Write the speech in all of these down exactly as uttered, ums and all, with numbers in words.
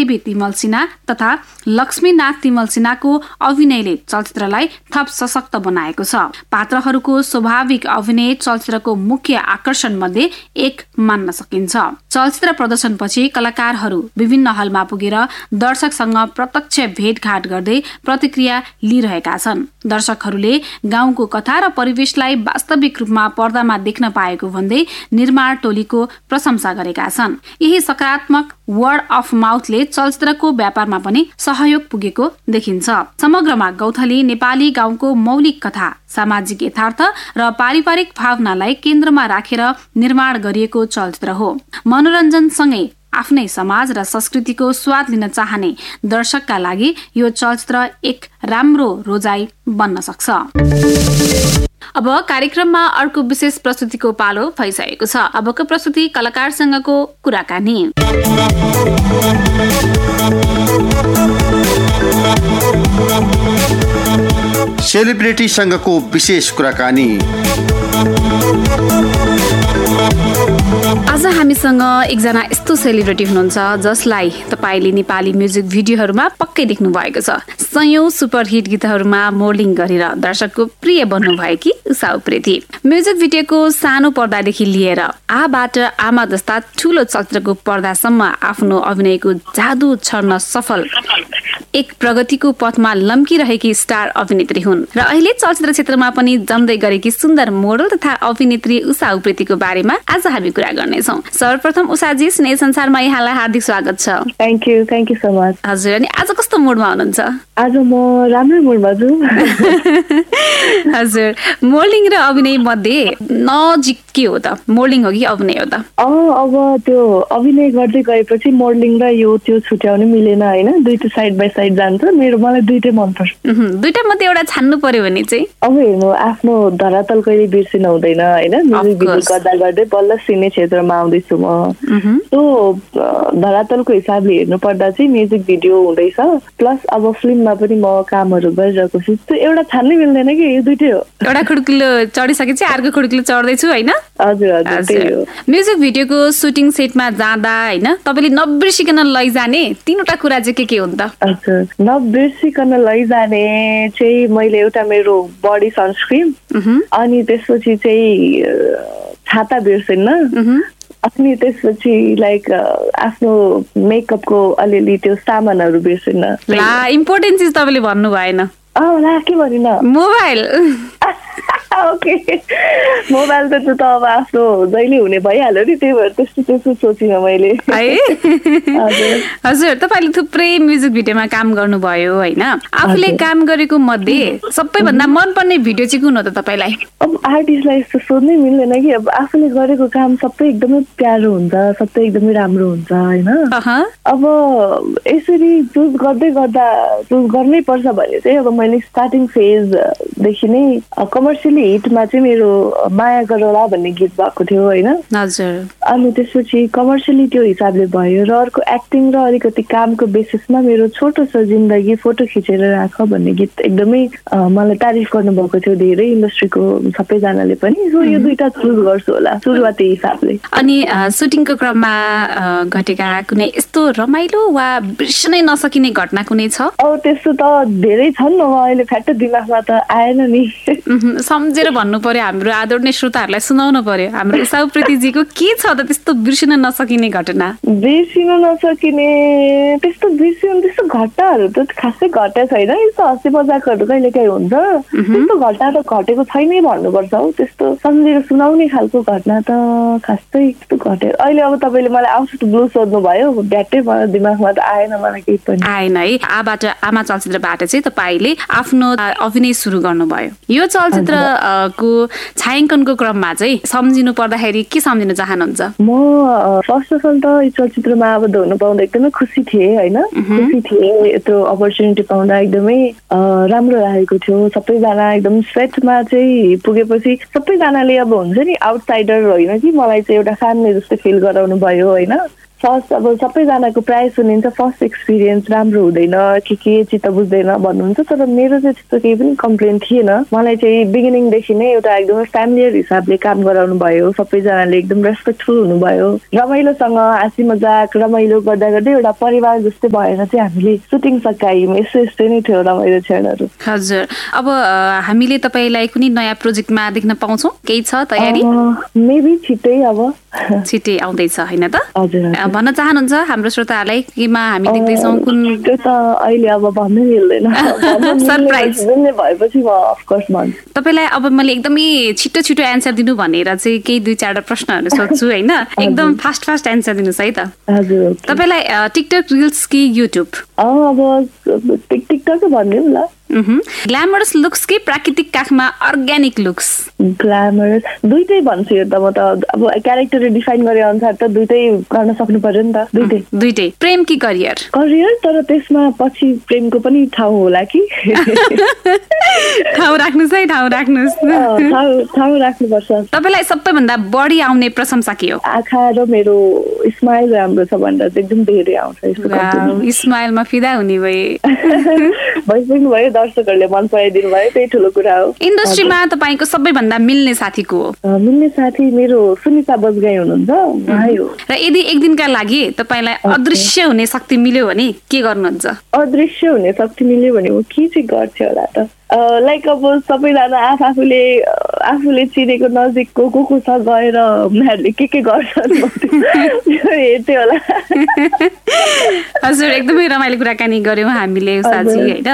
श्रीदेवी तिमल सिन्हा तथा लक्ष्मीनाथ तिमल सिन्हाको अभिनयले चलचित्रलाई थप सशक्त बनाएको छ। पात्रहरूको स्वाभाविक अभिनय चलचित्रको मुख्य आकर्षण मध्ये एक मान्न सकिन्छ। चलचित्र प्रदर्शनपछि कलाकारहरू विभिन्न हलमा पुगेर दर्शकसँग प्रत्यक्ष भेटघाट गर्दै प्रतिक्रिया लिइरहेका छन्। दर्शकहरूले गाउँको कथा र परिवेशलाई वास्तविक रूपमा पर्दामा देख्न पाएको भन्दै निर्माण टोलीको प्रशंसा गरेका छन्। यही सकारात्मक वर्ड अफ माउथले चलचित्रको व्यापारमा पनि सहयोग पुगेको देखिन्छ। समग्रमा गौथली नेपाली गाउँको मौलिक कथा, सामाजिक यथार्थ र पारिवारिक भावनालाई केन्द्रमा राखेर निर्माण गरिएको चलचित्र हो। मनोरञ्जनसँगै आफ्नै समाज र संस्कृतिको स्वाद लिन चाहने दर्शकका लागि यो चलचित्र एक राम्रो रोजाइ बन्न सक्छ। अब कार्यक्रममा अर्को विशेष प्रस्तुतिको पालो भइसकेको छ। अबको प्रस्तुति कलाकारसँगको कुराकानी। सेलिब्रिटीसँगको विशेष कुराकानी। आज हामीसँग एकजना यस्तो सेलिब्रिटी हुनुहुन्छ जसलाई तपाईले नेपाली म्युजिक भिडियोहरूमा पक्कै देख्नु भएको छ। सयौं सुपरहिट गीतहरूमा मोडलिङ गरेर दर्शकको प्रिय बन्नु भएकी उषा उप्रेती। म्युजिक भिडियोको सानो पर्दादेखि लिएर आबाट आमा जस्ता ठूलो चलचित्रको पर्दासम्म आफ्नो अभिनयको जादु छर्न सफल एक प्रगतिको पथमा लम्किरहेकी स्टार अभिनेत्री हुन् र अहिले चलचित्र क्षेत्रमा पनि जम्दै गरेकी सुन्दर मोडल तथा अभिनेत्री उषा उप्रेतीको बारेमा आज हामी कुरा गर्नेछौँ। सर्वप्रथम उषाजी, स्नेह संसारमा यहाँलाई हार्दिक स्वागत छ। Thank you thank you so much. हजुर, अनि आज कस्तो मुडमा हुनुहुन्छ? आज म राम्रो मुडमा छु। हजुर, मोडलिङ र अभिनय मध्ये नजिक के हो त? मोडलिङ हो कि अभिनय हो त? अब त्यो अभिनय गर्दै गएपछि मोडलिङ र यो त्यो छुट्याउनु मिलेन होइन, दुईटा साइड बाई साइड जान्छ। मेरो मलाई दुईटै मनपर्छ। दुईटा मध्ये एउटा छान्नु पर्यो भने चाहिँ अब हेर्नु, आफ्नो धरातल कहिले बिर्सिनु हुँदैन होइन। म्युजिक भिडियो गर्दा गर्दै बल्ल सिने क्षेत्रमा आउँदैछु म। त्यो धरातलको हिसाबले हेर्नु पर्दा चाहिँ म्युजिक भिडियो हुँदैछ, प्लस अब फिल्ममा पनि म कामहरू गरिरहेको छु। त्यो एउटा छान्नै मिल्दैन कि, यो दुइटै हो। एउटा खुड्किलो चढिसकेपछि अर्को खुड्किलो चढ्दैछु होइन। हजुर हजुर, त्यही हो। म्युजिक भिडियोको सुटिङ सेटमा जाँदा होइन तपाईँले नबिर्सिकन लैजाने तीनवटा कुरा चाहिँ के के हुन् त? हजुर, नबिर्सिकन लैजाने चाहिँ मैले एउटा मेरो बडी सनस्क्रिन, अनि त्यसपछि चाहिँ छाता बिर्सिन्न, अनि त्यसपछि लाइक आफ्नो मेकअपको अलिअलि त्यो सामानहरू बिर्सिन्न। ला, इम्पोर्टेन्ट चिज तपाईँले भन्नु भएन। अँ ला, के भनिन? मोबाइल। ओके, मोबाइल त त अब आफ्नो जहिले हुने भइहाल्यो नि, त्यही भएर त्यस्तो त्यस्तो सोचिनँ मैले है। हजुर, तपाईँले थुप्रै म्युजिक भिडियोमा काम गर्नुभयो होइन। आफूले काम गरेको मध्ये सबैभन्दा मनपर्ने भिडियो चाहिँ कुन हो त तपाईँलाई? अब आर्टिस्टलाई यस्तो सोध्नै मिल्दैन कि, अब आफूले गरेको काम सबै एकदमै प्यारो हुन्छ, सबै एकदमै राम्रो हुन्छ होइन। अब यसरी चुज गर्दै गर्दा चुज गर्नै पर्छ भने चाहिँ अब मैले स्टार्टिङ फेजदेखि नै कमर्सियली हिटमा चाहिँ मेरो माया गरौला भन्ने गीत भएको थियो होइन। हजुर, अनि त्यसपछि कमर्सियली त्यो हिसाबले भयो र अर्को एक्टिङ र अलिकति कामको बेसिसमा मेरो छोटो छ जिन्दगी फोटो खिचेर राख भन्ने गीत एकदमै मलाई तारिफ गर्नुभएको थियो धेरै इन्डस्ट्रीको सबैजनाले पनि। सो यो दुईटा चुज गर्छु होला सुरुवाती हिसाबले। अनि सुटिङको क्रममा घटेका कुनै यस्तो रमाइलो वा बिर्सनै नसकिने घटना कुनै छ? अब त्यस्तो त धेरै छन्, अहिले फ्याट्ट दिमागमा त आएन नि। सम्झेर भन्नु पर्यो, हाम्रो आदरणीय श्रोताहरूलाई सुनाउनु पर्यो। हाम्रो उषा उप्रेतीजीको के छ त त्यस्तो बिर्सिन नसकिने घटना? बिर्सिन नसकिने त्यस्तो बिर्सिनु त्यस्तो घटनाहरू त खासै घटेको छैन। यस्तो हँसी मजाकहरू कहिले काहीँ हुन्छ, त्यस्तो घटना त घटेको छैनै भन्नुपर्छ हौ। त्यस्तो सम्झेर सुनाउने खालको घटना त खासै त्यस्तो घट्यो अहिले। अब तपाईँले मलाई आउँछ त ब्लू सोध्नु भयो, ब्याटै मलाई दिमागमा त आएन मलाई केही पनि आएन है। आबाट आमा चलचित्रबाट चाहिँ तपाईँले आफ्नो अभिनय सुरु गर्नुभयो। यो चलचित्रको छायाङ्कनको क्रममा चाहिँ सम्झिनु पर्दाखेरि के सम्झिन चाहनुहुन्छ? म फर्स्ट अफ अल त यो चलचित्रमा अब हुनु पाउँदा एकदमै खुसी थिएँ होइन। खुसी थिएँ, त्यो अपर्च्युनिटी पाउँदा एकदमै राम्रो लागेको थियो। सबैजना एकदम सेटमा चाहिँ पुगेपछि सबैजनाले अब हुन्छ नि आउटसाइडर होइन कि, मलाई चाहिँ एउटा फ्यामिली जस्तो फिल गराउनु भयो होइन। फर्स्ट अब सबैजनाको प्रायः सुनिन्छ फर्स्ट एक्सपिरियन्स राम्रो हुँदैन के के चित्त बुझ्दैन भन्नुहुन्छ, तर मेरो चाहिँ त्यस्तो केही पनि कम्प्लेन थिएन। मलाई चाहिँ बिगिनिङदेखि नै एउटा एकदमै फ्यामिलियर हिसाबले काम गराउनु भयो, सबैजनाले एकदम रेस्पेक्टफुल हुनुभयो, रमाइलोसँग हाँसी मजाक रमाइलो गर्दा गर्दै एउटा परिवार जस्तै भएर चाहिँ हामीले सुटिङ सकायौँ। यस्तो यस्तै नै थियो रमाइलो क्षणहरू। हजुर, अब हामीले तपाईँलाई कुनै नयाँ प्रोजेक्टमा देख्न पाउँछौँ? केही छ तयारी? मेबी छिट्टै अब छिट्टै आउँदैछ होइन त? हजुर, भन्न चाहनुहुन्छ हाम्रो श्रोताहरूलाई केमा हामी देख्दैछौँ? कुन त्यो त अहिले अब भन्नै मिल्दैन, सरप्राइज भएपछि म अफकोर्स भन्छु। तपाईँलाई अब मैले एकदमै छिटो छिटो एन्सर दिनु भनेर चाहिँ केही दुई चारवटा प्रश्नहरू सोध्छु होइन, एकदम फास्ट फास्ट एन्सर दिनुहोस् है त। हजुर, तपाईँलाई टिकटक रिल्स कि युट्युब? अब टिकटकै भनिदिउँ ल। ग्ल्यामरस लुक्स कि प्राकृतिक काखमा अर्ग्यानिक लुक्स? ग्ल्यामरस, दुइटै भन्छु यो त म त अब क्यारेक्टर डिफाइन गरे अनुसार त दुइटै गर्न सक्नु पर्यो नि त। दुइटै दुइटै। प्रेम कि करियर? करियर, तर त्यसमा पछि प्रेमको पनि ठाउँ होला कि? ठाउँ राख्नुहोस् है, ठाउँ राख्नुहोस्। ठाउँ राख्नुपर्छ। तपाईँलाई सबैभन्दा बढी आउने प्रशंसा के हो? आँखा र मेरो स्माइल राम्रो छ भन्दा एकदम धेरै आउँछ। स्माइलमा फिदा हुने भए भइसक्नु भयो, दर्शकहरूले मन पराइदिनु भयो, त्यही ठुलो कुरा हो। इन्डस्ट्रीमा तपाईँको सबैभन्दा मिल्ने साथी को हो? मिल्ने साथी मेरो सुनिता बजगाई हुनुहुन्छ, उहाँ हो। र यदि एक दिनका लागि तपाईँलाई अदृश्य हुने शक्ति मिल्यो भने के गर्नुहुन्छ? अदृश्य हुने शक्ति मिल्यो भने म के चाहिँ गर्थेँ होला त? लाइक अब सबैजना आफ आफूले आफूले चिनेको नजिकको को को छ गएर उनीहरूले के के गर्छन् हेर्थ्यो होला। हजुर, एकदमै रमाइलो कुराकानी गऱ्यौँ हामीले उषाजी होइन।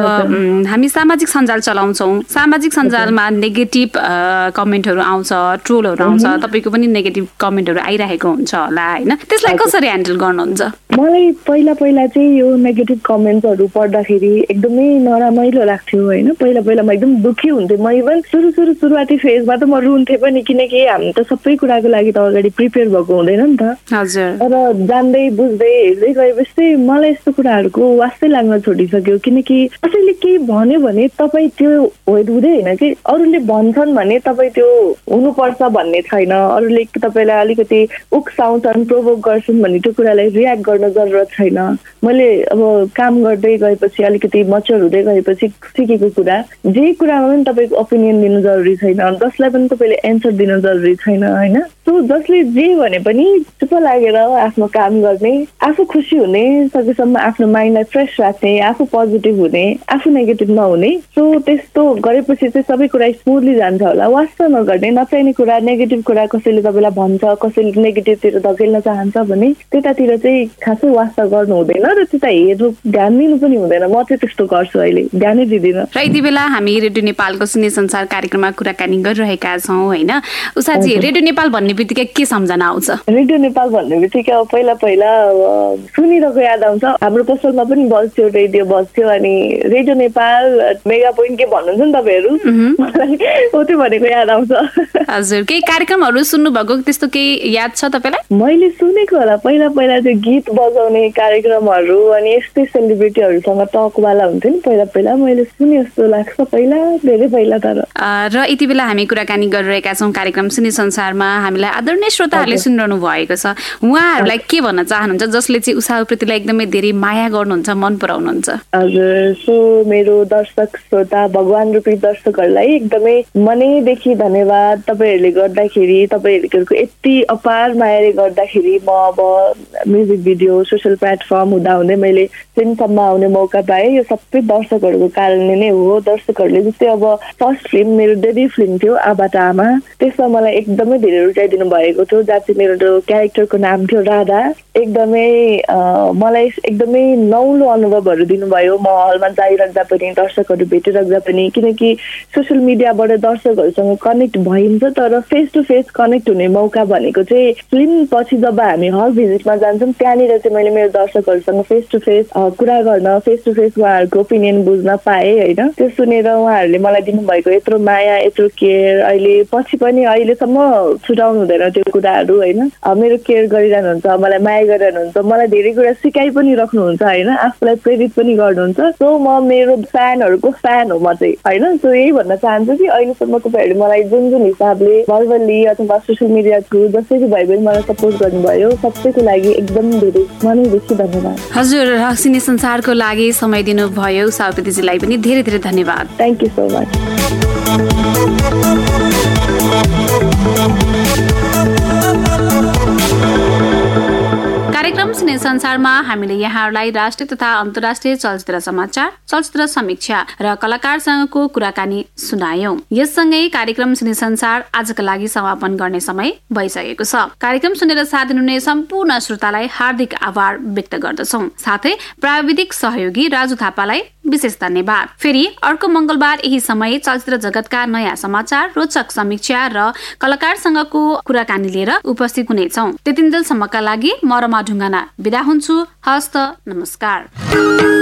अब हामी सामाजिक सञ्जाल चलाउँछौँ, सामाजिक सञ्जालमा नेगेटिभ कमेन्टहरू आउँछ, ट्रोलहरू आउँछ, तपाईँको पनि नेगेटिभ कमेन्टहरू आइरहेको हुन्छ होला होइन, त्यसलाई कसरी ह्यान्डल गर्नुहुन्छ? मलाई पहिला पहिला चाहिँ यो नेगेटिभ कमेन्ट्सहरू पढ्दाखेरि एकदमै नरमाइलो लाग्थ्यो होइन। पहिला पहिला म एकदम दुःखी हुन्थेँ। म इभन सुरु सुरु सुरुवाती फेजमा त म रुन्थेँ पनि, किनकि हामी त सबै कुराको लागि त अगाडि प्रिपेयर भएको हुँदैन नि त। हजुर। तर जान्दै बुझ्दै हेर्दै गएपछि मलाई यस्तो कुराहरूको वास्तै लाग्न छोडिसक्यो, किनकि कसैले केही भन्यो भने तपाईँ त्यो हुँदै होइन कि अरूले भन्छन् भने तपाईँ त्यो हुनुपर्छ भन्ने छैन। अरूले तपाईँलाई अलिकति उक्साउँछन्, प्रोभोक गर्छन् भने त्यो कुरालाई रियाक्ट गर्न जरुरत छैन। मैले अब काम गर्दै गएपछि अलिकति मच्योर हुँदै गएपछि सिकेको कुरा, जे कुरामा पनि तपाईँको ओपिनियन दिनु जरुरी छैन, जसलाई पनि तपाईँले एन्सर दिनु जरुरी छैन होइन। सो जसले जे भने पनि चुप लागेर आफ्नो काम गर्ने, आफू खुसी हुने, सकेसम्म आफ्नो माइन्डलाई फ्रेस राख्ने, आफू पोजिटिभ हुने, आफू नेगेटिभ नहुने। सो त्यस्तो गरेपछि चाहिँ सबै कुरा स्मुथली जान्छ होला। वास्ता नगर्ने, नचाहिने कुरा, नेगेटिभ कुरा कसैले तपाईँलाई भन्छ, कसैले नेगेटिभतिर धकेल्न चाहन्छ भने त्यतातिर चाहिँ खासै वास्ता गर्नु हुँदैन र त्यता हेर्नु ध्यान दिनु पनि हुँदैन। म चाहिँ त्यस्तो गर्छु, अहिले ध्यानै दिँदिनँ। र यति बेला हामी रेडियो नेपालको सिने संसार कार्यक्रममा कुराकानी गरिरहेका छौँ होइन। उषाजी, रेडियो नेपाल भन्ने बित्तिकै के सम्झना आउँछ? रेडियो नेपाल भन्ने बित्तिकै अब पहिला पहिला सुनिरहेको याद आउँछ। हाम्रो पसलमा पनि बज्थ्यो, रेडियो बज्थ्यो, अनि रेडियो नेपाल मेगा पोइन्ट के भन्नुहुन्छ नि तपाईँहरू, मलाई हो त्यो भनेको याद आउँछ। हजुर, केही कार्यक्रमहरू सुन्नु भएको त्यस्तो केही याद छ तपाईँलाई? मैले सुनेको होला पहिला पहिला त्यो गीत बजाउने कार्यक्रमहरू, अनि यस्तै सेलिब्रिटीहरूसँग टकवाला हुन्थ्यो नि पहिला पहिला, मैले सुने जस्तो लाग्छ पहिला, धेरै पहिला। तर र यति बेला हामी कुराकानी गरिरहेका छौँ कार्यक्रम सिने संसारमा। हामीलाई आदरणीय श्रोताहरूले सुनिरहनु भएको छ, उहाँहरूलाई के भन्न चाहनुहुन्छ जसले चाहिँ उषाप्रतिलाई एकदमै धेरै माया गर्नुहुन्छ, मन पराउनुहुन्छ? हजुर, सो मेरो दर्शक श्रोता, भगवान रूपी दर्शकहरूलाई एकदमै मनैदेखि धन्यवाद। तपाईँहरूले गर्दाखेरि, तपाईँहरूको यति अपार मायाले गर्दाखेरि म अब म्युजिक भिडियो, सोसियल प्लेटफर्म हुँदाहुँदै मैले फिल्मसम्म आउने मौका पाएँ। यो सबै दर्शकहरूको कारणले नै हो। दर्शकहरूले जस्तै अब फर्स्ट फिल्म मेरो डेब्यू फिल्म थियो आबाट आमा, त्यसमा मलाई एकदमै धेरै रुचाइदिनु भएको थियो, जहाँ चाहिँ मेरो क्यारेक्टरको नाम थियो राधा। एकदमै मलाई एकदमै नौलो अनुभवहरू दिनुभयो म हलमा जाइराख्दा पनि, दर्शकहरू भेटिराख्दा पनि, किनकि सोसियल मिडियाबाट दर्शकहरूसँग कनेक्ट भइन्छ, तर फेस टु फेस कनेक्ट हुने मौका भनेको चाहिँ फिल्म पछि जब हामी हल भिजिटमा जान्छौँ त्यहाँनिर चाहिँ मैले मेरो दर्शकहरूसँग फेस टु फेस कुरा गर्न, फेस टु फेस उहाँहरूको ओपिनियन बुझ्न पाएँ होइन। त्यो सुनेर उहाँहरूले मलाई दिनुभएको यत्रो माया, यत्रो केयर अहिले पछि पनि अहिलेसम्म छुटाउनु हुँदैन त्यो कुराहरू होइन। मेरो केयर गरिरहनुहुन्छ, मलाई माया गरिरहनुहुन्छ, मलाई धेरै कुरा सिकाइ पनि राख्नुहुन्छ होइन, आफूलाई प्रेरित पनि गर्नुहुन्छ। सो म मेरो फ्यानहरूको फ्यान हो म चाहिँ होइन। सो यही भन्न चाहन्छु कि अहिलेसम्म तपाईँहरूले मलाई जुन जुन हिसाबले भर्बल्ली अथवा सोसियल मिडिया थ्रु जसरी भए पनि मलाई सपोर्ट गर्नुभयो सबैको लागि एकदम धेरै मनैदेखि धन्यवाद। हजुर, रहस्यमय संसारको लागि समय दिनुभयो उषा उप्रेतीजीलाई पनि धेरै धेरै धन्यवाद। Thank you so much. कार्यक्रम सिने संसारमा हामीले यहाँहरूलाई राष्ट्रिय तथा अन्तर्राष्ट्रिय चलचित्र समाचार, चलचित्र समीक्षा र कलाकारसँगको कुराकानी सुनायौं। यससँगै कार्यक्रम सिने संसार आजका लागि समापन गर्ने समय भइसकेको छ। कार्यक्रम सुनेर साथ दिनुहुने सम्पूर्ण श्रोतालाई हार्दिक आभार व्यक्त गर्दछौं। साथै प्राविधिक सहयोगी राजु थापालाई विशेष धन्यवाद। फेरि अर्को मंगलबार यही समय चलचित्र जगतका नयाँ समाचार, रोचक समीक्षा र कलाकारसँगको कुराकानी लिएर उपस्थित हुनेछौं। त्यतिन्जेलसम्मका लागि म रमा ढुङ्गाना बिदा हुन्छु। हस्त नमस्कार।